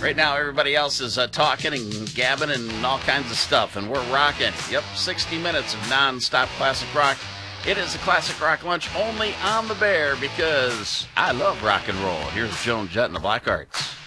Right now, everybody else is talking and gabbing and all kinds of stuff, and we're rocking. Yep, 60 minutes of non-stop classic rock. It is a classic rock lunch only on the Bear because I love rock and roll. Here's Joan Jett and the Black Arts.